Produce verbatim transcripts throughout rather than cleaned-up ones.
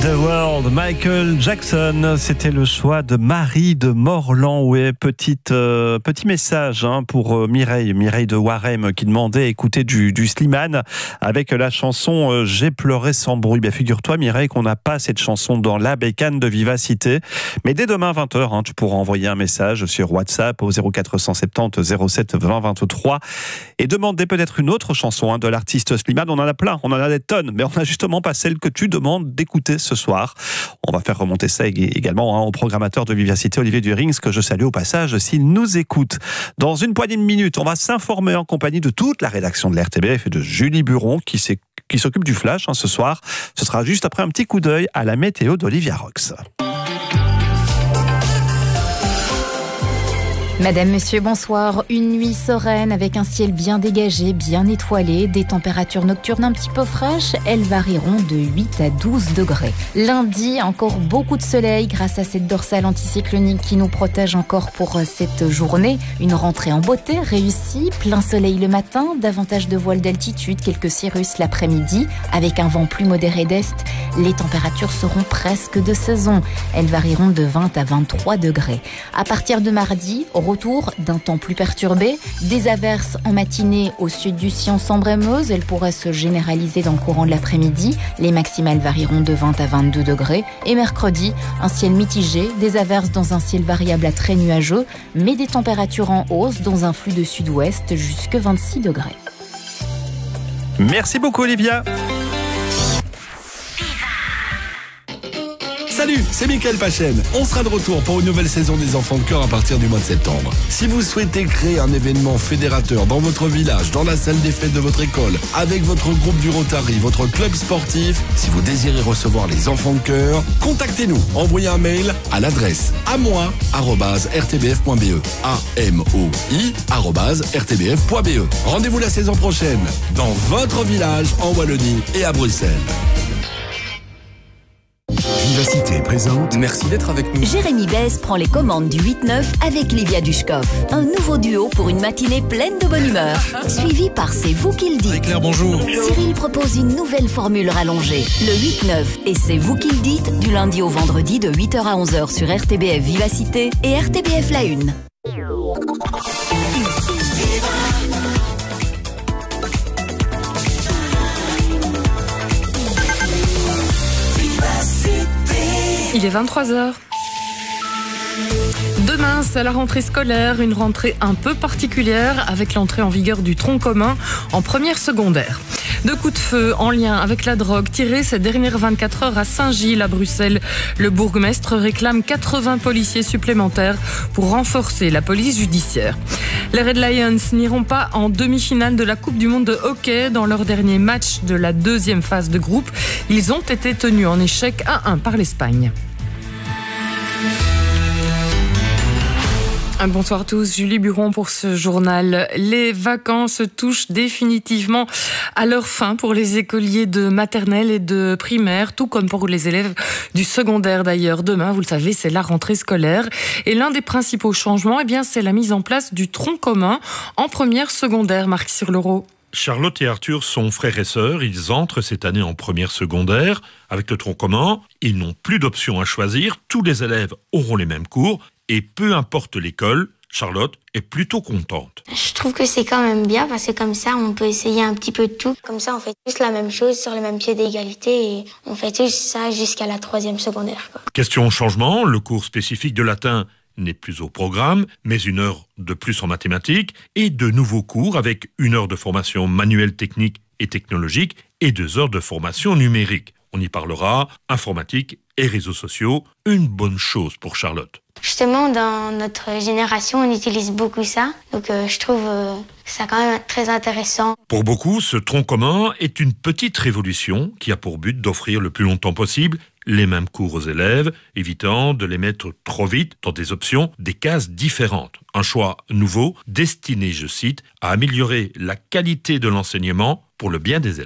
The World, Michael Jackson, c'était le choix de Marie de Morlan. Ouais, petite, euh, petit message hein, pour euh, Mireille, Mireille de Warem qui demandait à écouter du, du Slimane avec la chanson euh, J'ai pleuré sans bruit. Bien, figure-toi Mireille qu'on n'a pas cette chanson dans la bécane de Vivacité. Mais dès demain vingt heures, hein, tu pourras envoyer un message sur WhatsApp au zéro quatre cent soixante-dix zéro sept vingt vingt-trois et demander peut-être une autre chanson hein, de l'artiste Slimane. On en a plein, on en a des tonnes, mais on n'a justement pas celle que tu demandes d'écouter ce soir. On va faire remonter ça également hein, au programmateur de Vivacité, Olivier Durings, que je salue au passage s'il nous écoute. Dans une poignée de minutes, on va s'informer en compagnie de toute la rédaction de l'R T B F et de Julie Buron qui, qui s'occupe du flash hein, ce soir. Ce sera juste après un petit coup d'œil à la météo d'Olivia Rox. Madame, monsieur, bonsoir. Une nuit sereine avec un ciel bien dégagé, bien étoilé, des températures nocturnes un petit peu fraîches. Elles varieront de huit à douze degrés. Lundi, encore beaucoup de soleil grâce à cette dorsale anticyclonique qui nous protège encore pour cette journée. Une rentrée en beauté réussie, plein soleil le matin, davantage de voiles d'altitude, quelques cirrus l'après-midi, avec un vent plus modéré d'est. Les températures seront presque de saison. Elles varieront de vingt à vingt-trois degrés. À partir de mardi, retour d'un temps plus perturbé, des averses en matinée au sud du Sion, Sambre et Meuse. Elles pourraient se généraliser dans le courant de l'après-midi. Les maximales varieront de vingt à vingt-deux degrés. Et mercredi, un ciel mitigé, des averses dans un ciel variable à très nuageux, mais des températures en hausse dans un flux de sud-ouest jusqu'à vingt-six degrés. Merci beaucoup Olivia. Salut, c'est Mickaël Pachen. On sera de retour pour une nouvelle saison des Enfants de Cœur à partir du mois de septembre. Si vous souhaitez créer un événement fédérateur dans votre village, dans la salle des fêtes de votre école, avec votre groupe du Rotary, votre club sportif, si vous désirez recevoir les Enfants de Cœur, contactez-nous. Envoyez un mail à l'adresse amoi arobase r t b f point b e. A M O I arobase r t b f point b e. Rendez-vous la saison prochaine dans votre village en Wallonie et à Bruxelles. Vivacité présente. Merci d'être avec nous. Jérémy Besse prend les commandes du huit neuf avec Livia Dushkov. Un nouveau duo pour une matinée pleine de bonne humeur. Suivi par C'est vous qui le dites. Claire, bonjour. Cyril propose une nouvelle formule rallongée. Le huit neuf et C'est vous qui le dites du lundi au vendredi de huit heures à onze heures sur R T B F Vivacité et R T B F La Une. Il est vingt-trois heures. Demain, c'est la rentrée scolaire, une rentrée un peu particulière avec l'entrée en vigueur du tronc commun en première secondaire. Deux coups de feu en lien avec la drogue tirés ces dernières vingt-quatre heures à Saint-Gilles, à Bruxelles. Le bourgmestre réclame quatre-vingts policiers supplémentaires pour renforcer la police judiciaire. Les Red Lions n'iront pas en demi-finale de la Coupe du Monde de hockey dans leur dernier match de la deuxième phase de groupe. Ils ont été tenus en échec un à un par l'Espagne. Bonsoir à tous, Julie Buron pour ce journal. Les vacances touchent définitivement à leur fin pour les écoliers de maternelle et de primaire, tout comme pour les élèves du secondaire d'ailleurs. Demain, vous le savez, c'est la rentrée scolaire. Et l'un des principaux changements, eh bien, c'est la mise en place du tronc commun en première secondaire, Marc Sirlereau. Charlotte et Arthur sont frères et sœurs, ils entrent cette année en première secondaire. Avec le tronc commun, ils n'ont plus d'options à choisir, tous les élèves auront les mêmes cours et peu importe l'école, Charlotte est plutôt contente. Je trouve que c'est quand même bien parce que comme ça on peut essayer un petit peu de tout. Comme ça on fait tous la même chose sur le même pied d'égalité et on fait tous ça jusqu'à la troisième secondaire, quoi. Question changement, le cours spécifique de latin n'est plus au programme, mais une heure de plus en mathématiques et de nouveaux cours avec une heure de formation manuelle technique et technologique et deux heures de formation numérique. On y parlera informatique et réseaux sociaux, une bonne chose pour Charlotte. Justement, dans notre génération, on utilise beaucoup ça, donc euh, je trouve euh, ça quand même très intéressant. Pour beaucoup, ce tronc commun est une petite révolution qui a pour but d'offrir le plus longtemps possible les mêmes cours aux élèves, évitant de les mettre trop vite dans des options, des cases différentes. Un choix nouveau, destiné, je cite, à améliorer la qualité de l'enseignement pour le bien des élèves.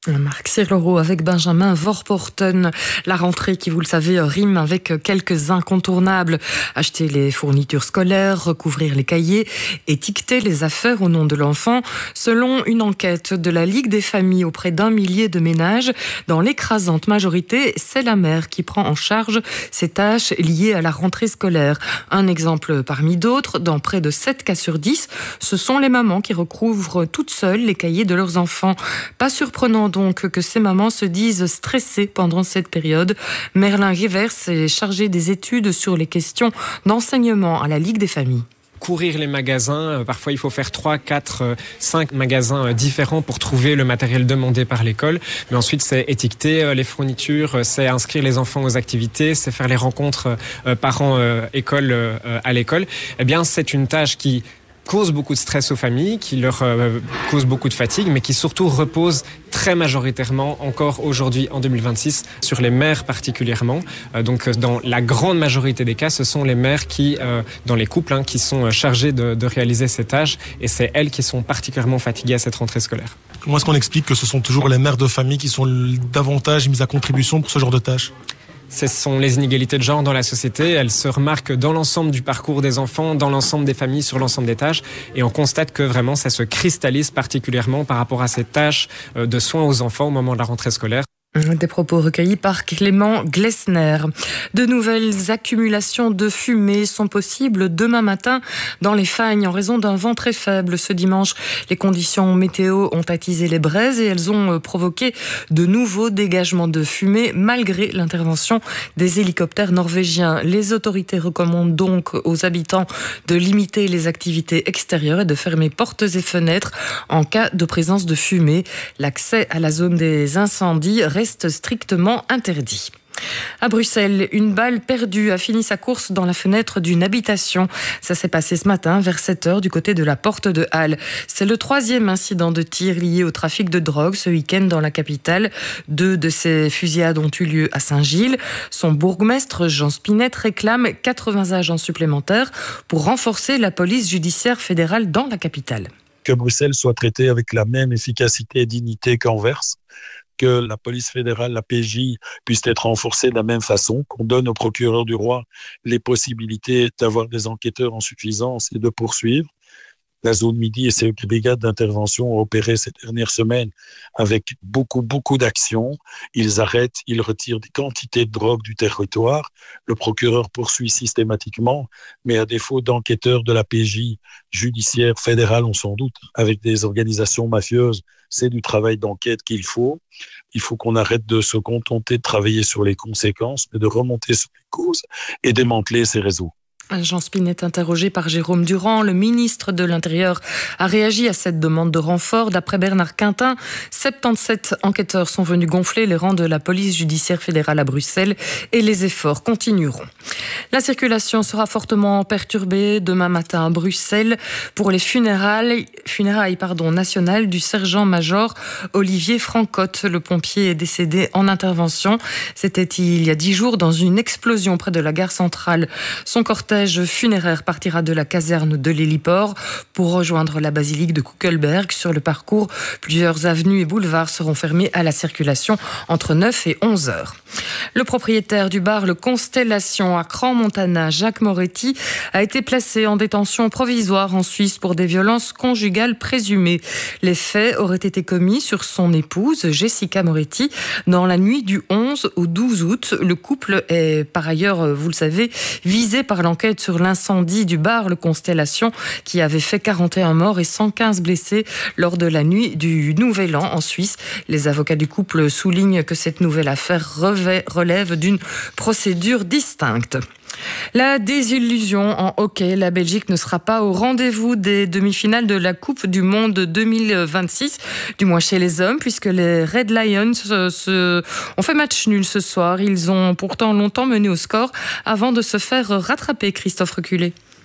Marc Cirloro avec Benjamin Vorporten. La rentrée qui, vous le savez, rime avec quelques incontournables. Acheter les fournitures scolaires, recouvrir les cahiers, étiqueter les affaires au nom de l'enfant. Selon une enquête de la Ligue des familles auprès d'un millier de ménages, dans l'écrasante majorité, c'est la mère qui prend en charge ces tâches liées à la rentrée scolaire. Un exemple parmi d'autres, dans près de sept cas sur dix, ce sont les mamans qui recouvrent toutes seules les cahiers de leurs enfants. Pas surprenant donc que ces mamans se disent stressées pendant cette période. Merlin Rivers est chargé des études sur les questions d'enseignement à la Ligue des familles. Courir les magasins, parfois il faut faire trois, quatre, cinq magasins différents pour trouver le matériel demandé par l'école. Mais ensuite c'est étiqueter les fournitures, c'est inscrire les enfants aux activités, c'est faire les rencontres parents-école à l'école. Eh bien c'est une tâche qui cause beaucoup de stress aux familles, qui leur euh, cause beaucoup de fatigue, mais qui surtout repose très majoritairement, encore aujourd'hui en deux mille vingt-six, sur les mères particulièrement. Euh, donc dans la grande majorité des cas, ce sont les mères qui, euh, dans les couples, hein, qui sont chargées de, de réaliser ces tâches, et c'est elles qui sont particulièrement fatiguées à cette rentrée scolaire. Comment est-ce qu'on explique que ce sont toujours les mères de famille qui sont davantage mises à contribution pour ce genre de tâches ? Ce sont les inégalités de genre dans la société. Elles se remarquent dans l'ensemble du parcours des enfants, dans l'ensemble des familles, sur l'ensemble des tâches. Et on constate que vraiment, ça se cristallise particulièrement par rapport à ces tâches de soins aux enfants au moment de la rentrée scolaire. Des propos recueillis par Clément Glessner. De nouvelles accumulations de fumée sont possibles demain matin dans les Fagnes en raison d'un vent très faible ce dimanche. Les conditions météo ont attisé les braises et elles ont provoqué de nouveaux dégagements de fumée malgré l'intervention des hélicoptères norvégiens. Les autorités recommandent donc aux habitants de limiter les activités extérieures et de fermer portes et fenêtres en cas de présence de fumée. L'accès à la zone des incendies reste reste strictement interdit. À Bruxelles, une balle perdue a fini sa course dans la fenêtre d'une habitation. Ça s'est passé ce matin vers sept heures du côté de la porte de Halle. C'est le troisième incident de tir lié au trafic de drogue ce week-end dans la capitale. Deux de ces fusillades ont eu lieu à Saint-Gilles. Son bourgmestre Jean Spinette réclame quatre-vingts agents supplémentaires pour renforcer la police judiciaire fédérale dans la capitale. Que Bruxelles soit traitée avec la même efficacité et dignité qu'Anvers, que la police fédérale, la P J, puisse être renforcée de la même façon, qu'on donne au procureur du roi les possibilités d'avoir des enquêteurs en suffisance et de poursuivre. La zone midi et ses brigades d'intervention ont opéré ces dernières semaines avec beaucoup, beaucoup d'actions. Ils arrêtent, ils retirent des quantités de drogue du territoire. Le procureur poursuit systématiquement, mais à défaut d'enquêteurs de la P J judiciaire fédérale, on s'en doute, avec des organisations mafieuses, c'est du travail d'enquête qu'il faut. Il faut qu'on arrête de se contenter de travailler sur les conséquences, mais de remonter sur les causes et démanteler ces réseaux. Jean Spinette, interrogé par Jérôme Durand, le ministre de l'Intérieur a réagi à cette demande de renfort. D'après Bernard Quintin, soixante-dix-sept enquêteurs sont venus gonfler les rangs de la police judiciaire fédérale à Bruxelles et les efforts continueront. La circulation sera fortement perturbée demain matin à Bruxelles pour les funérailles, funérailles pardon, nationales du sergent-major Olivier Francotte. Le pompier est décédé en intervention. C'était il y a dix jours dans une explosion près de la gare centrale. Son cortège funéraire partira de la caserne de l'héliport pour rejoindre la basilique de Kuckelberg. Sur le parcours, plusieurs avenues et boulevards seront fermés à la circulation entre neuf et onze heures. Le propriétaire du bar Le Constellation à Crans-Montana, Jacques Moretti, a été placé en détention provisoire en Suisse pour des violences conjugales présumées. Les faits auraient été commis sur son épouse, Jessica Moretti, dans la nuit du onze au douze août. Le couple est par ailleurs, vous le savez, visé par l'enquête sur l'incendie du bar Le Constellation qui avait fait quarante et un morts et cent quinze blessés lors de la nuit du Nouvel An en Suisse. Les avocats du couple soulignent que cette nouvelle affaire relève d'une procédure distincte. La désillusion en hockey, la Belgique ne sera pas au rendez-vous des demi-finales de la Coupe du Monde deux mille vingt-six, du moins chez les hommes, puisque les Red Lions se, se, ont fait match nul ce soir. Ils ont pourtant longtemps mené au score avant de se faire rattraper, Christophe Reculé.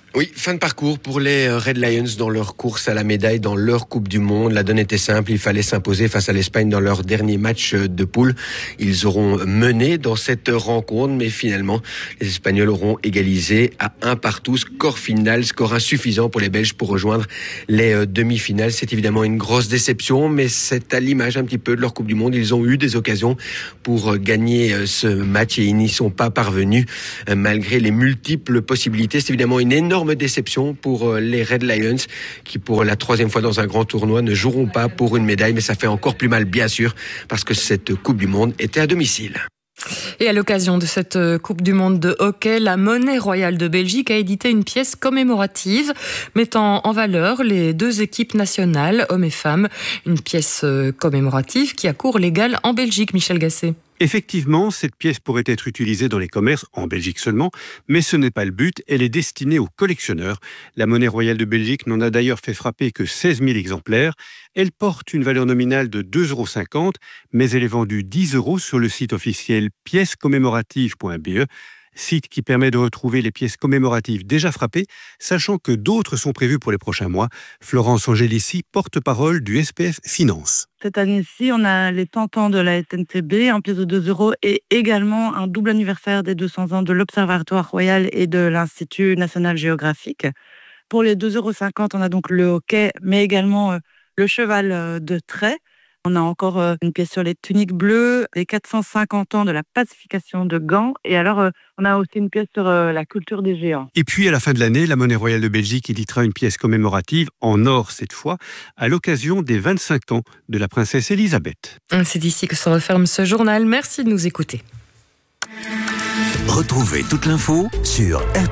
Oui, fin de parcours pour les Red Lions dans leur course à la médaille, dans leur Coupe du Monde. La donne était simple, il fallait s'imposer face à l'Espagne dans leur dernier match de poule. Ils auront mené dans cette rencontre, mais finalement, les Espagnols auront égalisé à un partout. Score final, score insuffisant pour les Belges pour rejoindre les demi-finales. C'est évidemment une grosse déception, mais c'est à l'image un petit peu de leur Coupe du Monde. Ils ont eu des occasions pour gagner ce match et ils n'y sont pas parvenus, malgré les multiples possibilités. C'est évidemment une énorme déception pour les Red Lions qui pour la troisième fois dans un grand tournoi ne joueront pas pour une médaille, mais ça fait encore plus mal bien sûr parce que cette Coupe du Monde était à domicile. Et à l'occasion de cette Coupe du Monde de hockey, la Monnaie Royale de Belgique a édité une pièce commémorative mettant en valeur les deux équipes nationales, hommes et femmes. Une pièce commémorative qui a cours légal en Belgique, Michel Gasset. Effectivement, cette pièce pourrait être utilisée dans les commerces, en Belgique seulement, mais ce n'est pas le but, elle est destinée aux collectionneurs. La Monnaie Royale de Belgique n'en a d'ailleurs fait frapper que seize mille exemplaires. Elle porte une valeur nominale de deux euros cinquante, mais elle est vendue dix euros sur le site officiel pièces commémoratives point b e, site qui permet de retrouver les pièces commémoratives déjà frappées, sachant que d'autres sont prévues pour les prochains mois. Florence Angélici, porte-parole du S P F Finance. Cette année-ci, on a les cent ans de la S N C B, en pièce de deux euros, et également un double anniversaire des deux cents ans de l'Observatoire Royal et de l'Institut National Géographique. Pour les deux euros cinquante, on a donc le hockey, mais également euh, le cheval de trait. On a encore euh, une pièce sur les tuniques bleues, les quatre cent cinquante ans de la pacification de Gand. Et alors, euh, on a aussi une pièce sur euh, la culture des géants. Et puis, à la fin de l'année, la Monnaie Royale de Belgique éditera une pièce commémorative, en or cette fois, à l'occasion des vingt-cinq ans de la princesse Elisabeth. C'est ici que se referme ce journal. Merci de nous écouter. Retrouvez toute l'info sur R T B F.